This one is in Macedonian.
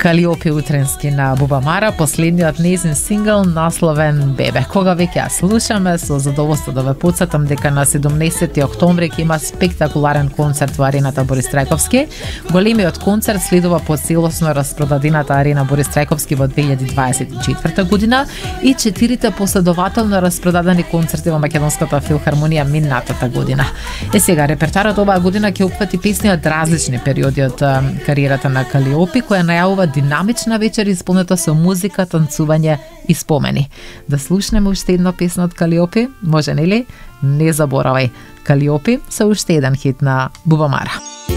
Калиопи утренски на Бубамара, последниот нејзин сингл насловен Бебе. Кога веќе ја слушаме, со задоволство да ве потсетам дека на 17 октомври ќе има спектакуларен концерт во арената Борис Трајковски. Големиот концерт следува по целосно распродадената арена Борис Трајковски во 2024 година и 4 последователно распродадени концерти во Македонската филхармонија минатата година. Сега репертоарот оваа година ќе опфати песни од различни периоди од кариерата на Калиопи, која најавува динамична вечер исполнета со музика, танцување и спомени. Да слушнеме уште една песна од Калиопи, може нели? Не заборавај, Калиопи со уште еден хит на Бубамара.